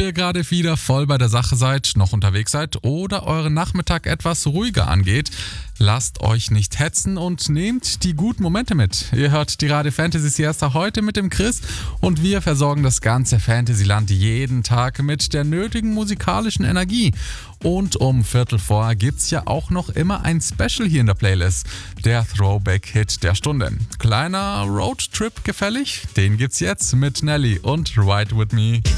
ihr gerade wieder voll bei der Sache seid, noch unterwegs seid oder euren Nachmittag etwas ruhiger angeht, lasst euch nicht hetzen und nehmt die guten Momente mit. Ihr hört die Radio Fantasy Siesta heute mit dem Chris und wir versorgen das ganze Fantasyland jeden Tag mit der nötigen musikalischen Energie. Und um 3:15 gibt's ja auch noch immer ein Special hier in der Playlist, der Throwback-Hit der Stunde. Kleiner Roadtrip gefällig? Den gibt's jetzt mit Nelly und Ride With Me.